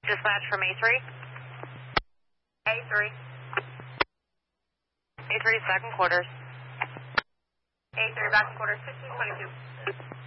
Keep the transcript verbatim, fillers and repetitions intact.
Dispatch from A three. A three. A three, second quarters. A three, back to quarters, fifteen twenty-two.